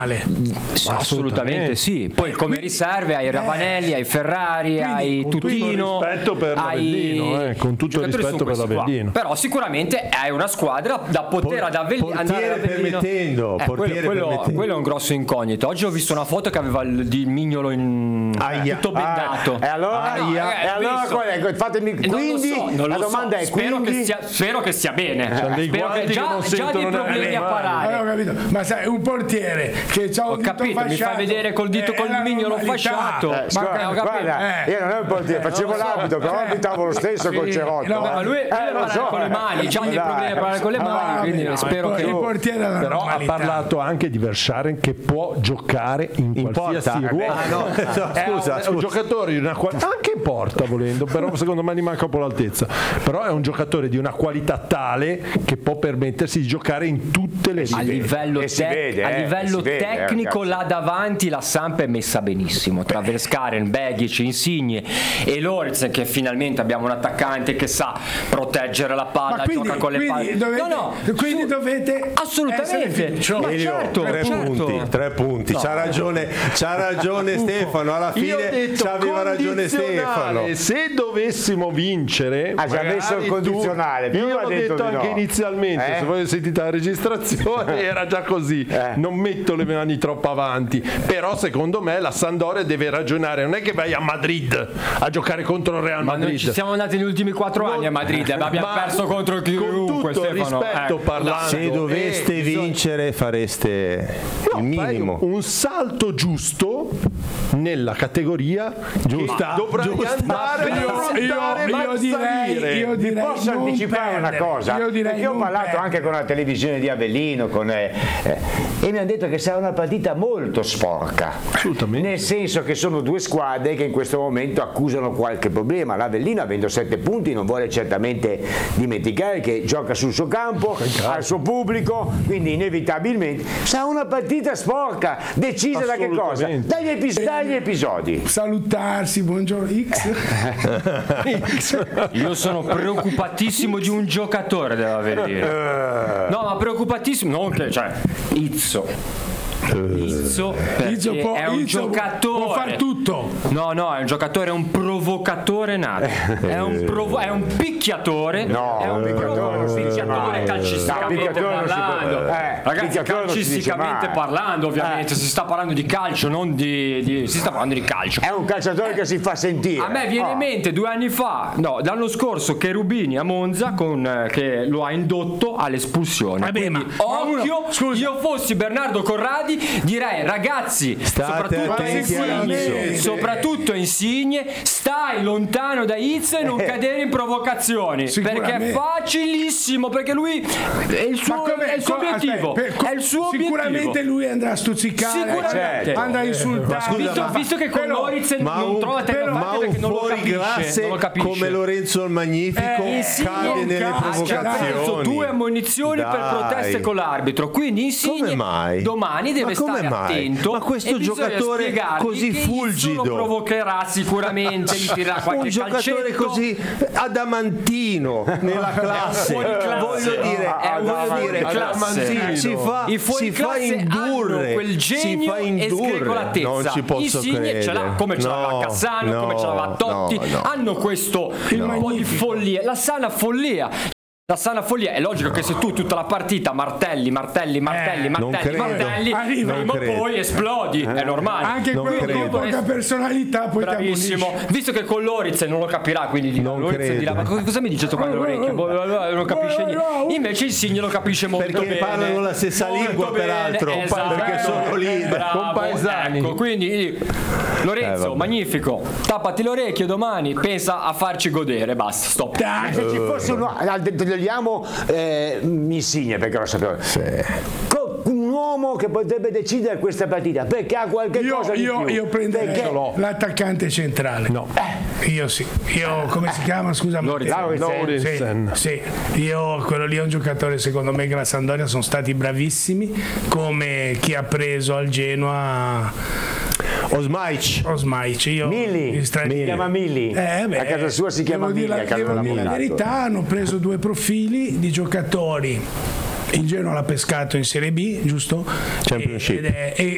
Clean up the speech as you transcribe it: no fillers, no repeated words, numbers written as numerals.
Assolutamente sì. Poi come riserve hai Ravanelli, hai Ferrari, hai Tutino, rispetto per l'Avellino, con tutto il rispetto per l'Avellino. Però sicuramente hai una squadra da poter ad Avellino andare ad Avellino. Quello è un grosso incognito. Oggi ho visto una foto che aveva il mignolo tutto bendato. E allora qual è? Fatemi, quindi la domanda è spero che stia bene. Spero che già dei problemi a parare. Ho capito. Ma sai, un portiere che c'ha un dito fasciato, mi fai vedere col dito col mignolo fasciato. Guarda, io non ero un portiere, facevo l'arbitro, però arbitavo lo stesso col Cerotto. No, ma lui parla con le mani, già dei problemi a parlare con le mani, quindi spero che il portiere però ha parlato anche di Verscharen che può giocare in qualsiasi ruolo. Scusa, è un giocatore di una qualità, anche in porta volendo, però secondo me gli manca un po' l'altezza. Però è un giocatore di una qualità tale che può permettersi di giocare in tutte le righe. A livello tecnico là davanti la Samp è messa benissimo tra Verscharen, Begic, Insigne e Lorenz, che finalmente abbiamo un attaccante che sa proteggere la palla, gioca con le palle. Quindi dovete assolutamente. Tre punti. C'ha ragione Stefano, alla fine c'aveva ragione Stefano. Se dovessimo vincere, ha già messo il condizionale. Io l'ho detto anche inizialmente, se voi sentite la registrazione era già così. Non metto le mani troppo avanti, però secondo me la Sampdoria deve ragionare, non è che vai a Madrid a giocare contro il Real Madrid. Ma noi ci siamo andati negli ultimi 4 anni a Madrid, abbiamo perso contro chiunque. Con tutto il rispetto parlando, se doveste vincere fareste il minimo, un salto giusto nella categoria giusta. Dovrai andare io direi posso anticipare una cosa, perché ho parlato anche con la televisione di Avellino e mi hanno detto che sarà una partita molto sporca, assolutamente, nel senso che sono due squadre che in questo momento accusano qualche problema. L'Avellino, avendo 7 punti, non vuole certamente dimenticare che gioca sul suo campo, al suo pubblico, quindi inevitabilmente sarà una partita sporca, decisa da che cosa? Dagli episodi. Salutarsi, buongiorno X. Io sono preoccupatissimo di un giocatore dell'Avellino. No, ma preoccupatissimo, non che, cioè, Izzo è un giocatore, può far tutto. No, è un giocatore, è un provocatore nato. È un picchiatore. No, è un picchiatore calcisticamente parlando. Ragazzi, calcisticamente parlando, ovviamente si sta parlando di calcio, non si sta parlando di calcio. È un calciatore che si fa sentire. A me viene in mente 2 anni fa, l'anno scorso, Cherubini a Monza che lo ha indotto all'espulsione. Quindi occhio, io fossi Bernardo Corradi direi, ragazzi, soprattutto Insigne, stai lontano da Izzo e non cadere in provocazioni, perché è facilissimo, perché lui è il suo obiettivo. Sicuramente lui andrà a stuzzicare, andrà a insultare. Visto che con Lorenz non trova terra perché non lo capisce. Come Lorenzo il Magnifico cade nelle provocazioni. 2 ammonizioni per proteste con l'arbitro, quindi Insigne domani deve stare attento. Ma questo giocatore così fulgido lo provocherà sicuramente, gli tirerà qualche calcetto. Un giocatore così adamantino nella classe, voglio dire, si fa indurre quel genio e sgregolatezza. Non ci posso credere. Ce l'ha, come ce l'aveva Cassano, come ce l'aveva Totti, hanno questo un po' di follia, la sana follia. La sana follia, è logico che se tu tutta la partita martelli, prima o poi esplodi, è normale. Anche quello con poca personalità poi bravissimo. Visto che con Lorenz non lo capirà, quindi Lorenz dirà: ma cosa mi dice tu con le orecchie? Non capisce niente. Invece Insigne lo capisce molto bene. Perché parlano la stessa lingua, peraltro, perché sono lì compaesani. Ecco, quindi Lorenzo, magnifico, tappati le orecchie domani, pensa a farci godere, basta, stop. Se ci fosse togliamo Insigne, perché lo sapevo, un uomo che potrebbe decidere questa partita, perché ha qualche cosa di più. Io prenderei l'attaccante centrale. Io come si chiama, scusa? Lauritsen. Sì, io quello lì è un giocatore, secondo me, che la Sampdoria sono stati bravissimi, come chi ha preso al Genoa Osmaic. Mili. Si chiama Mili. A casa sua si chiama Mili. Devo dire la verità, hanno preso 2 profili di giocatori. Il Genoa l'ha pescato in Serie B, giusto? Championship.